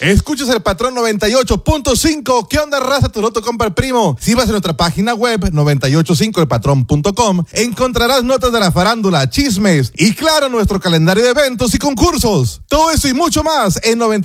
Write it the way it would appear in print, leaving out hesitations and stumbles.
Escuchas el Patrón 98.5. ¿Qué onda, raza? Tu loto compra el primo. Si vas a nuestra página web 985elpatrón.com, encontrarás notas de la farándula, chismes y claro, nuestro calendario de eventos y concursos. Todo eso y mucho más en 98.